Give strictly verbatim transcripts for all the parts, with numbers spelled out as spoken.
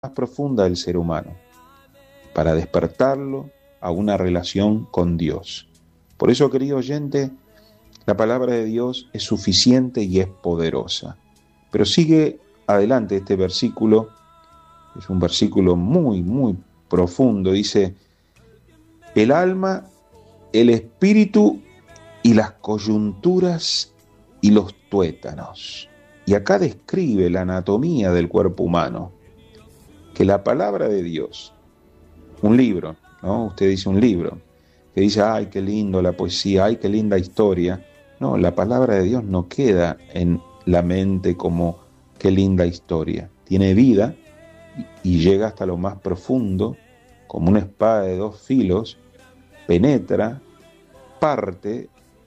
más profunda del ser humano, para despertarlo a una relación con Dios. Por eso, querido oyente, la palabra de Dios es suficiente y es poderosa. Pero sigue adelante este versículo, es un versículo muy, muy profundo. Dice, el alma, el espíritu y las coyunturas y los tuétanos. Y acá describe la anatomía del cuerpo humano, que la palabra de Dios, un libro, ¿no? Usted dice un libro, que dice, ay, qué lindo la poesía, ay, qué linda historia. No, la palabra de Dios no queda en la mente como qué linda historia. Tiene vida y llega hasta lo más profundo, como una espada de dos filos, penetra, parte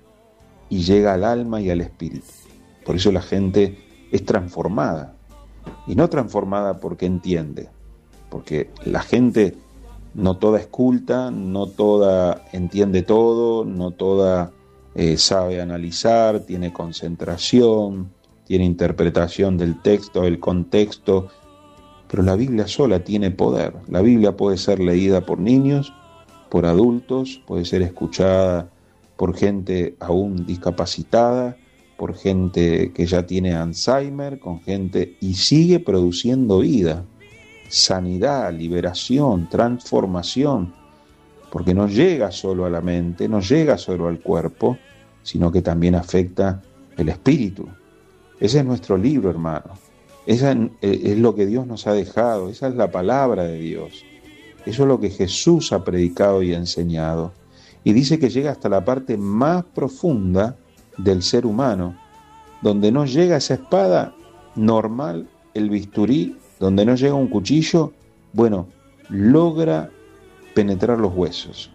y llega al alma y al espíritu. Por eso la gente es transformada, y no transformada porque entiende, porque la gente no toda es culta, no toda entiende todo, no toda eh, sabe analizar, tiene concentración, tiene interpretación del texto, del contexto, pero la Biblia sola tiene poder. La Biblia puede ser leída por niños, por adultos, puede ser escuchada por gente aún discapacitada, por gente que ya tiene Alzheimer, con gente, y sigue produciendo vida, sanidad, liberación, transformación, porque no llega solo a la mente, no llega solo al cuerpo, sino que también afecta el espíritu. Ese es nuestro libro, hermano. Esa es lo que Dios nos ha dejado, esa es la palabra de Dios. Eso es lo que Jesús ha predicado y enseñado. Y dice que llega hasta la parte más profunda del ser humano, donde no llega esa espada normal, el bisturí, donde no llega un cuchillo, bueno, logra penetrar los huesos,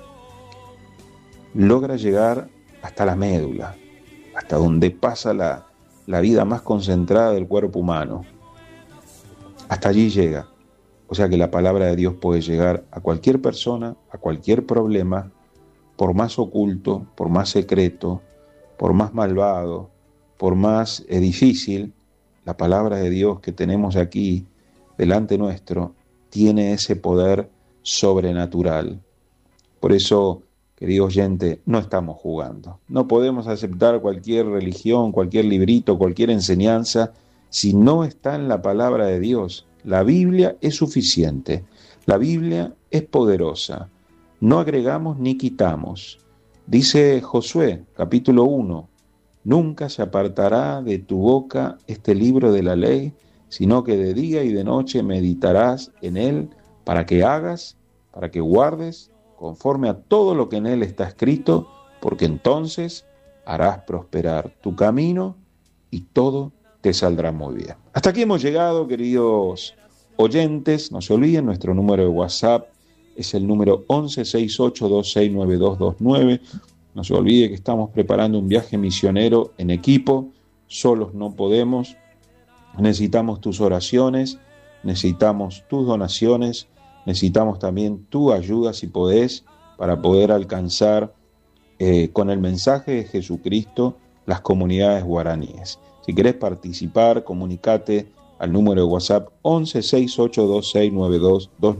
logra llegar hasta la médula, hasta donde pasa la, la vida más concentrada del cuerpo humano. Hasta allí llega. O sea que la palabra de Dios puede llegar a cualquier persona, a cualquier problema, por más oculto, por más secreto, por más malvado, por más eh, difícil. La palabra de Dios que tenemos aquí delante nuestro tiene ese poder sobrenatural. Por eso, querido oyente, no estamos jugando. No podemos aceptar cualquier religión, cualquier librito, cualquier enseñanza, si no está en la palabra de Dios. La Biblia es suficiente. La Biblia es poderosa. No agregamos ni quitamos. Dice Josué, capítulo uno, nunca se apartará de tu boca este libro de la ley, sino que de día y de noche meditarás en él para que hagas, para que guardes, conforme a todo lo que en él está escrito, porque entonces harás prosperar tu camino y todo te saldrá muy bien. Hasta aquí hemos llegado, queridos oyentes. No se olviden, nuestro número de WhatsApp es el número once sesenta y ocho veintiséis noventa y dos veintinueve. No se olvide que estamos preparando un viaje misionero en equipo. Solos no podemos. Necesitamos tus oraciones, necesitamos tus donaciones, necesitamos también tu ayuda, si podés, para poder alcanzar eh, con el mensaje de Jesucristo las comunidades guaraníes. Si querés participar, comunicate al número de WhatsApp once sesenta y ocho veintiséis noventa y dos veintinueve.